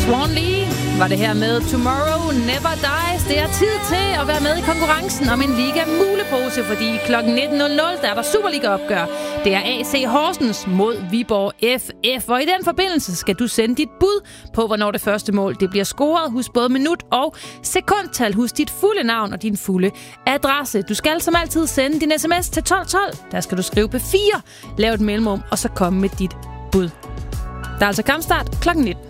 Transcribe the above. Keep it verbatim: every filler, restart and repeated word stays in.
Swan Lee var det her med Tomorrow Never Dies. Det er tid til at være med i konkurrencen om en Liga mulepose, fordi klokken nitten nul nul der er der Superliga-opgør. Det er A C Horsens mod Viborg F F, og i den forbindelse skal du sende dit bud på, hvornår det første mål det bliver scoret. Husk både minut og sekundtal. Husk dit fulde navn og din fulde adresse. Du skal som altid sende din sms til tolv tolv. Der skal du skrive P fire, lave et mellemrum og så komme med dit bud. Der er altså kampstart klokken nitten.